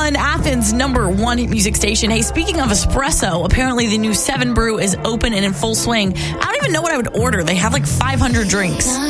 on Athens' #1 music station. Hey, speaking of espresso, apparently the new 7 Brew is open and in full swing. I don't even know what I would order. They have like 500 drinks.